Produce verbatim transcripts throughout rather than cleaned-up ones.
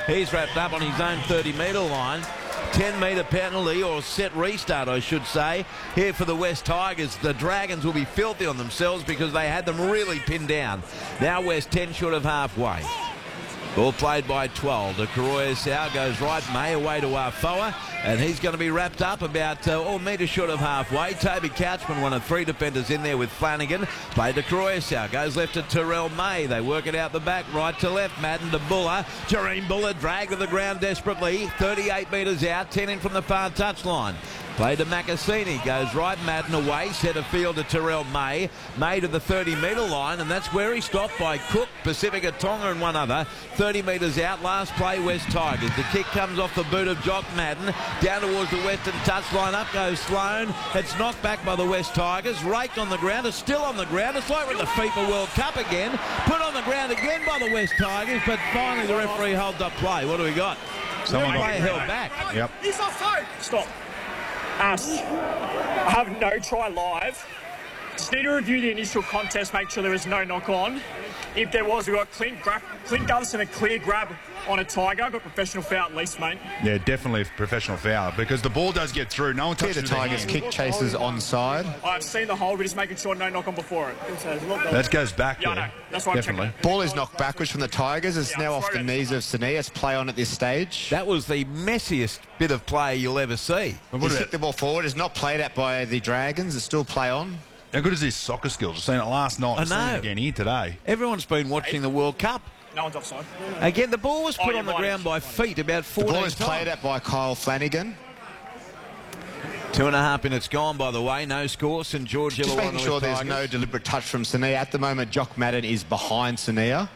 He's wrapped up on his own thirty metre line. ten metre penalty, or set restart, I should say, here for the West Tigers. The Dragons will be filthy on themselves because they had them really pinned down. Now West ten short of halfway. Ball played by twelve. The Karoya Sau goes right, May away to Arfoa, and he's going to be wrapped up about uh, all metre short of halfway. Toby Couchman, one of three defenders in there with Flanagan. Played to Karoya Sau, goes left to Terrell May. They work it out the back, right to left. Madden to Buller. Jareen Buller dragged to the ground desperately. thirty-eight metres out, ten in from the far touchline. Played to Macassini, goes right, Madden away, centre field to Terrell May. May to the thirty metre line, and that's where he stopped by Cook, Pacifica Tonga and one other. thirty metres out, last play West Tigers. The kick comes off the boot of Jock Madden, down towards the western touchline, up goes Sloan. It's knocked back by the West Tigers, raked on the ground, it's still on the ground. It's like we're in the FIFA World Cup again, put on the ground again by the West Tigers, but finally the referee holds up play. What do we got? Someone got player held back. Yep. He's offside. Stop. Us. I have no try live. Just need to review the initial contest, make sure there was no knock on. If there was, we got Clint, Gra Clint Gutherson a clear grab on a Tiger. Got professional foul at least, mate. Yeah, definitely a professional foul because the ball does get through. No one touches the the Tigers hand. kick chasers onside. I've seen the hold, we're just making sure no knock on before it. That goes back Yeah, I there. know. That's why I'm Definitely. checking. Ball is knocked backwards from the Tigers. It's Yeah, now I'm off the sorry. knees of Sani. It's play on at this stage. That was the messiest bit of play you'll ever see. But what He's about- kicked the ball forward. It's not played at by the Dragons. It's still play on. How good is his soccer skills? I've seen it last night. I I've seen know. it again here today. Everyone's been watching the World Cup. No one's offside. Again, the ball was Oh, put you're on the right. ground by feet about The fourteen ball is times. played at by Kyle Flanagan. Two and a half minutes gone, by the way. No score. St George Just Illawarra making sure West there's Tigers. no deliberate touch from Sania. At the moment, Jock Madden is behind Sania.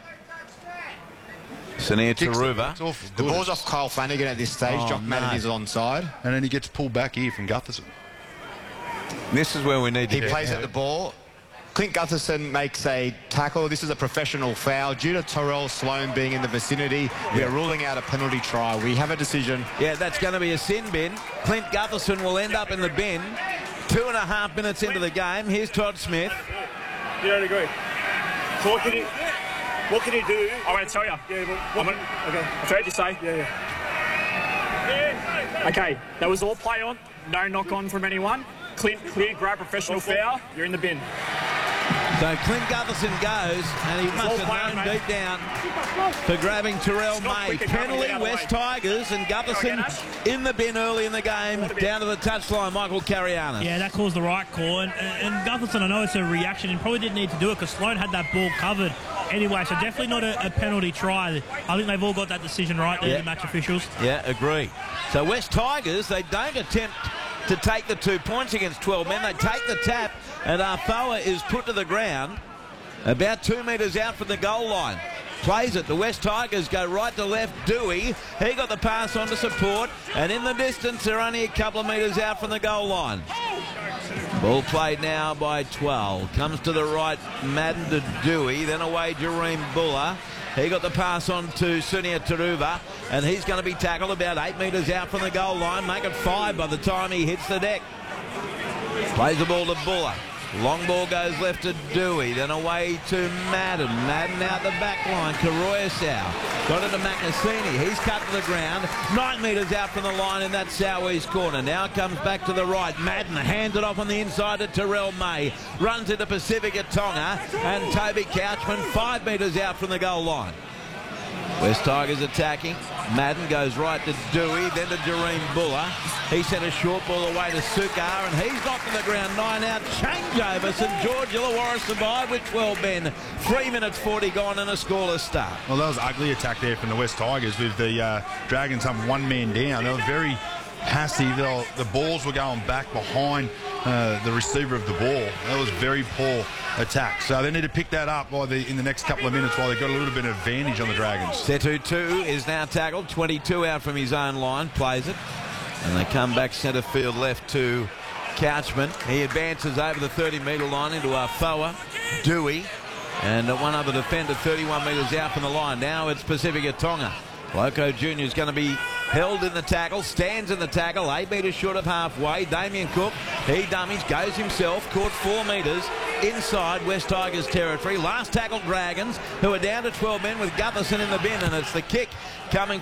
Sania Kicks it. Taruva. It's awful The good. ball's off Kyle Flanagan at this stage. Oh, Jock Madden no. is onside. And then he gets pulled back here from Gutherson. This is where we need to He get. plays at the ball. Clint Gutherson makes a tackle. This is a professional foul. Due to Terrell Sloan being in the vicinity, we are ruling out a penalty try. We have a decision. Yeah, that's going to be a sin bin. Clint Gutherson will end up in the bin. Two and a half minutes into the game. Here's Todd Smith. You don't agree? So what can you, what can you do? I'm going to tell you. Yeah, but I'm gonna, okay. I've heard you say. Yeah, yeah. Okay, that was all play on. No knock on from anyone. Clint, clear, grab, professional foul. You're in the bin. So Clint Gutherson goes, and he must all have playing, known mate. deep down for grabbing Terrell It's not May. quick enough to get Penalty, out of the West way. Tigers, and Gutherson Ash. in the bin early in the game. Down to the touchline, Michael Carianis. Yeah, that calls the right call. And, and Gutherson, I know it's a reaction, and probably didn't need to do it because Sloan had that ball covered anyway. So definitely not a, a penalty try. I think they've all got that decision right there, Yeah. the match officials. Yeah, agree. So West Tigers, they don't attempt to take the two points against twelve men. They take the tap, and Arfoa is put to the ground about two metres out from the goal line. Plays it. The West Tigers go right to left. Dewey, he got the pass on to support, and in the distance, they're only a couple of metres out from the goal line. Ball played now by twelve. Comes to the right, Madden to Dewey, then away Jareem Buller. He got the pass on to Sunia Taruva, and he's going to be tackled about eight metres out from the goal line. Make it five by the time he hits the deck. Plays the ball to Buller. Long ball goes left to Dewey, then away to Madden. Madden out the back line. Karoya Sau got it to Macassini. He's cut to the ground. Nine metres out from the line in that southeast corner. Now it comes back to the right. Madden hands it off on the inside to Terrell May. Runs into Pacifica Tonga, and Toby Couchman five metres out from the goal line. West Tigers attacking. Madden goes right to Dewey, then to Jareem Buller. He sent a short ball away to Sukar, and he's knocked to the ground. Nine out. Changeover. St George Illawarra survived with twelve men. Three minutes forty gone and a scoreless start. Well, that was an ugly attack there from the West Tigers with the uh, Dragons some one man down. They were very passive. They were, the balls were going back behind uh, the receiver of the ball. That was very poor attack. So they need to pick that up by the, in the next couple of minutes while they've got a little bit of advantage on the Dragons. Setu two is now tackled. twenty-two out from his own line. Plays it. And they come back centre field left to Couchman. He advances over the thirty metre line into Arfoa. Dewey. And one other defender thirty-one metres out from the line. Now it's Pacifica Tonga. Loco Junior is going to be held in the tackle, stands in the tackle, eight metres short of halfway. Damien Cook, he dummies, goes himself, caught four metres inside West Tigers territory. Last tackle Dragons, who are down to twelve men with Gutherson in the bin, and it's the kick coming